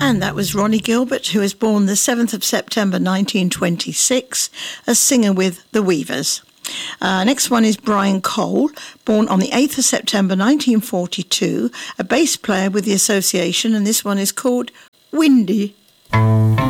And that was Ronnie Gilbert, who was born the 7th of September 1926, a singer with the Weavers. Next one is Brian Cole, born on the 8th of September 1942, a bass player with the Association, and this one is called Windy.